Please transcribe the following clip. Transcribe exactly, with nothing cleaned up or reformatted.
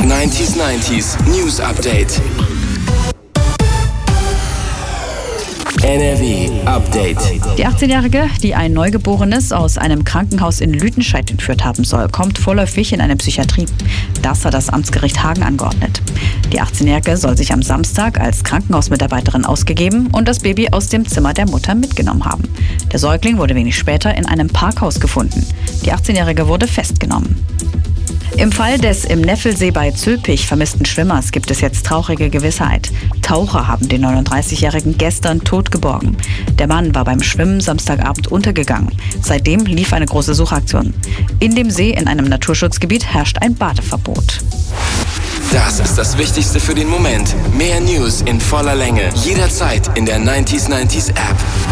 neunzig neunzig News Update. N R W Update. Die achtzehnjährige, die ein Neugeborenes aus einem Krankenhaus in Lüdenscheid entführt haben soll, kommt vorläufig in eine Psychiatrie. Das hat das Amtsgericht Hagen angeordnet. Die achtzehnjährige soll sich am Samstag als Krankenhausmitarbeiterin ausgegeben und das Baby aus dem Zimmer der Mutter mitgenommen haben. Der Säugling wurde wenig später in einem Parkhaus gefunden. Die achtzehnjährige wurde festgenommen. Im Fall des im Neffelsee bei Zülpich vermissten Schwimmers gibt es jetzt traurige Gewissheit. Taucher haben den neununddreißigjährigen gestern tot geborgen. Der Mann war beim Schwimmen Samstagabend untergegangen. Seitdem lief eine große Suchaktion. In dem See in einem Naturschutzgebiet herrscht ein Badeverbot. Das ist das Wichtigste für den Moment. Mehr News in voller Länge. Jederzeit in der neunzig neunzig App.